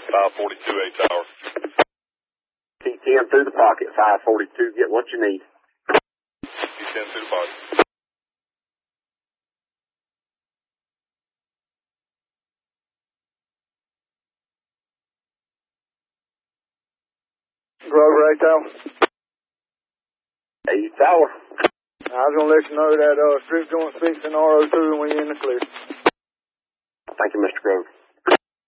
542, 8 Tower. T10 through the pocket, 542, get what you need. T10 through the pocket. Grover, 8 Tower. 8 Tower. I was going to let you know that strip joint fixing RO2 when you're in the clear. Thank you, Mr. Grover.